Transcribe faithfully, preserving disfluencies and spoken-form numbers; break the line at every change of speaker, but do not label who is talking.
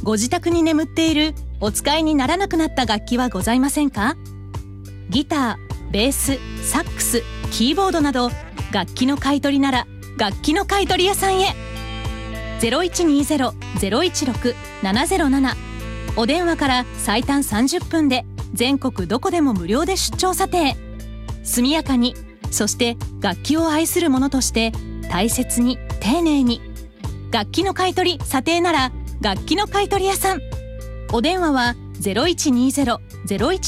ご自宅に眠っているお使いにならなくなった楽器はございませんか？ギター、ベース、サックス、キーボードなど楽器の買い取りなら楽器の買取屋さんへ。 ゼロいちにゼロ ゼロいちろく ななゼロなな お電話から最短さんじゅっぷんで全国どこでも無料で出張査定。速やかに、そして楽器を愛する者として大切に丁寧に。楽器の買い取り査定なら楽器の買い取り屋さん。お電話はゼロいちにゼロ ゼロいち